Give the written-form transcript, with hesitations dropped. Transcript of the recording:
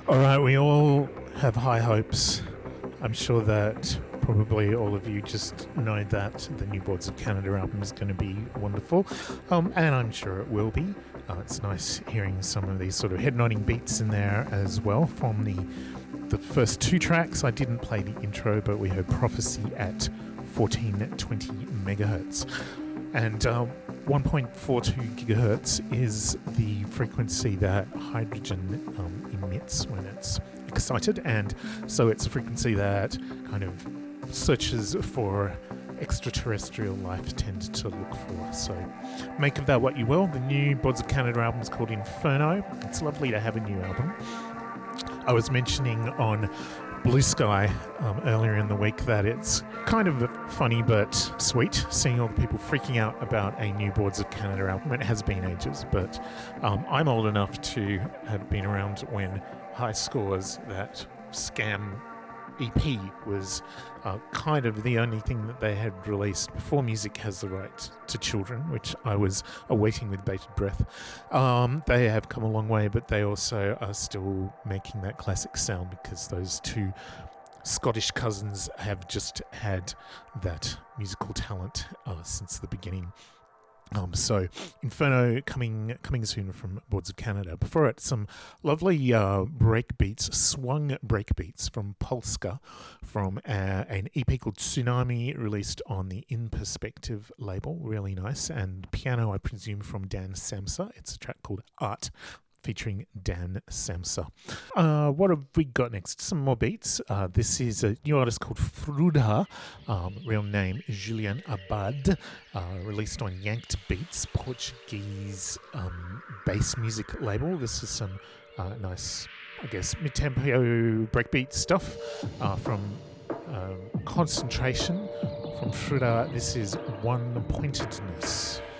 All right, we all have high hopes. I'm sure that probably all of you just know that the new Boards of Canada album is going to be wonderful, and I'm sure it will be. It's nice hearing some of these sort of head-nodding beats in there as well from the first two tracks. I didn't play the intro, but we heard Prophecy at 1420 megahertz. And 1.42 gigahertz is the frequency that hydrogen emits when it's excited, and so it's a frequency that kind of searches for extraterrestrial life tend to look for. So make of that what you will. The new Boards of Canada album is called Inferno. It's lovely to have a new album. I was mentioning on Blue Sky earlier in the week that it's kind of funny but sweet seeing all the people freaking out about a new Boards of Canada album. It has been ages, but I'm old enough to have been around when High Scores, that scam EP, was kind of the only thing that they had released before Music Has the Right to Children, which I was awaiting with bated breath. They have come a long way, but they also are still making that classic sound because those two Scottish cousins have just had that musical talent since the beginning. So Inferno coming soon from Boards of Canada. Before it, some lovely breakbeats, swung breakbeats from Polska, from an EP called Tsunami, released on the In Perspective label. Really nice. And piano, I presume, from Dan Samsa. It's a track called Art, featuring Dan Samsa. What have we got next? Some more beats. This is a new artist called Fruda, real name Julian Abad, released on Yanked Beats, Portuguese bass music label. This is some nice, I guess, mid-tempo breakbeat stuff from Concentration from Fruda. This is One Pointedness.